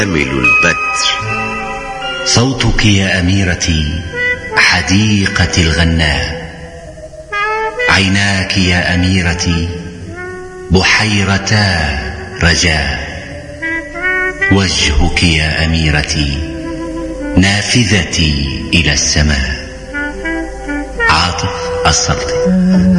كامل البدر. صوتك يا أميرتي حديقة الغناء، عيناك يا أميرتي بحيرتا رجاء، وجهك يا أميرتي نافذتي إلى السماء. عاطف السلطي.